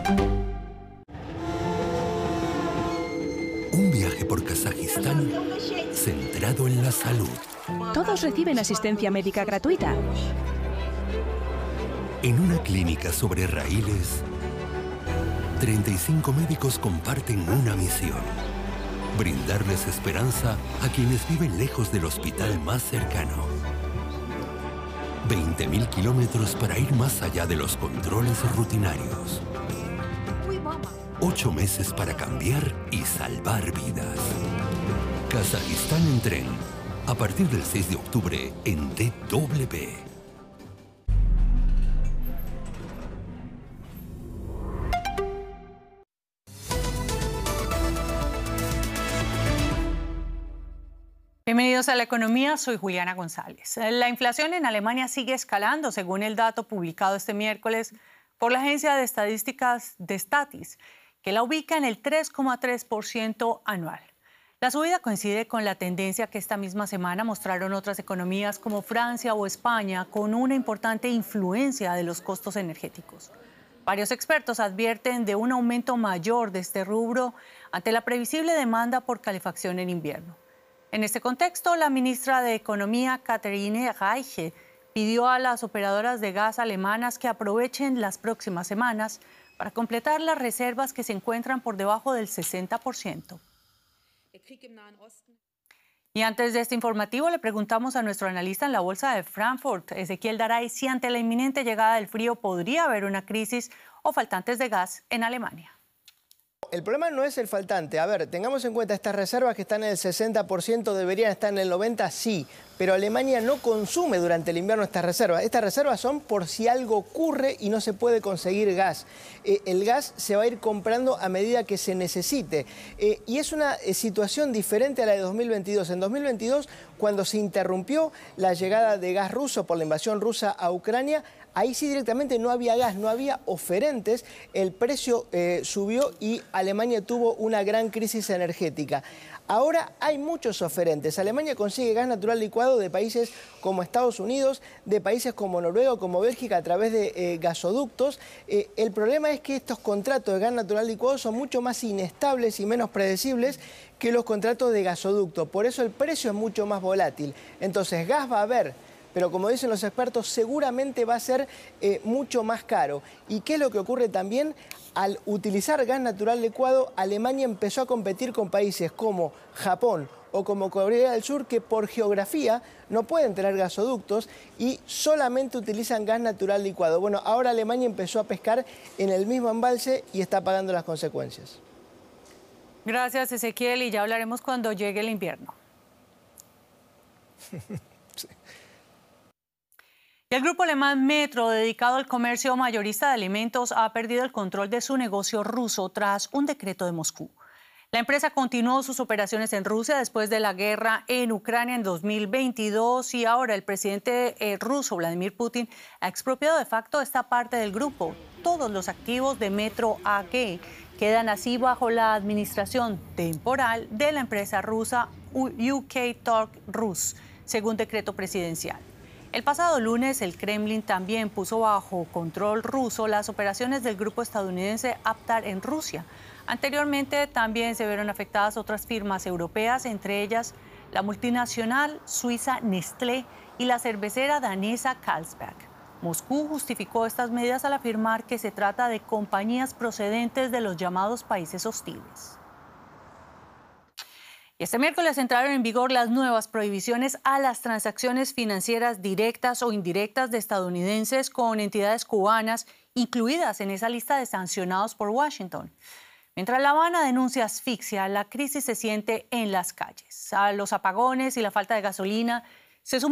Un viaje por Kazajistán centrado en la salud. Todos reciben asistencia médica gratuita. En una clínica sobre raíles, 35 médicos comparten una misión: brindarles esperanza a quienes viven lejos del hospital más cercano. 20.000 kilómetros para ir más allá de los controles rutinarios. 8 meses para cambiar y salvar vidas. Kazajistán en tren. A partir del 6 de octubre en DW. Bienvenidos a La Economía, soy Juliana González. La inflación en Alemania sigue escalando, según el dato publicado este miércoles por la agencia de estadísticas de Statis, que la ubica en el 3,3% anual. La subida coincide con la tendencia que esta misma semana mostraron otras economías como Francia o España, con una importante influencia de los costos energéticos. Varios expertos advierten de un aumento mayor de este rubro ante la previsible demanda por calefacción en invierno. En este contexto, la ministra de Economía, Katharine Reiche, pidió a las operadoras de gas alemanas que aprovechen las próximas semanas para completar las reservas que se encuentran por debajo del 60%. Y antes de este informativo, le preguntamos a nuestro analista en la Bolsa de Frankfurt, Ezequiel Daray, si ante la inminente llegada del frío podría haber una crisis o faltantes de gas en Alemania. El problema no es el faltante. A ver, tengamos en cuenta estas reservas que están en el 60%, deberían estar en el 90%, sí. Pero Alemania no consume durante el invierno estas reservas. Estas reservas son por si algo ocurre y no se puede conseguir gas. El gas se va a ir comprando a medida que se necesite. Y es una situación diferente a la de 2022. En 2022, cuando se interrumpió la llegada de gas ruso por la invasión rusa a Ucrania, ahí sí directamente no había gas, no había oferentes, el precio subió y Alemania tuvo una gran crisis energética. Ahora hay muchos oferentes. Alemania consigue gas natural licuado de países como Estados Unidos, de países como Noruega o como Bélgica a través de gasoductos. El problema es que estos contratos de gas natural licuado son mucho más inestables y menos predecibles que los contratos de gasoducto. Por eso el precio es mucho más volátil. Entonces gas va a haber, pero como dicen los expertos, seguramente va a ser mucho más caro. ¿Y qué es lo que ocurre también? Al utilizar gas natural licuado, Alemania empezó a competir con países como Japón o como Corea del Sur, que por geografía no pueden tener gasoductos y solamente utilizan gas natural licuado. Bueno, ahora Alemania empezó a pescar en el mismo embalse y está pagando las consecuencias. Gracias, Ezequiel, y ya hablaremos cuando llegue el invierno. Sí. El grupo alemán Metro, dedicado al comercio mayorista de alimentos, ha perdido el control de su negocio ruso tras un decreto de Moscú. La empresa continuó sus operaciones en Rusia después de la guerra en Ucrania en 2022 y ahora el presidente ruso, Vladimir Putin, ha expropiado de facto esta parte del grupo. Todos los activos de Metro AG quedan así bajo la administración temporal de la empresa rusa UK Tork Rus, según decreto presidencial. El pasado lunes, el Kremlin también puso bajo control ruso las operaciones del grupo estadounidense Aptar en Rusia. Anteriormente también se vieron afectadas otras firmas europeas, entre ellas la multinacional suiza Nestlé y la cervecera danesa Carlsberg. Moscú justificó estas medidas al afirmar que se trata de compañías procedentes de los llamados países hostiles. Este miércoles entraron en vigor las nuevas prohibiciones a las transacciones financieras directas o indirectas de estadounidenses con entidades cubanas incluidas en esa lista de sancionados por Washington. Mientras La Habana denuncia asfixia, la crisis se siente en las calles. A los apagones y la falta de gasolina se suman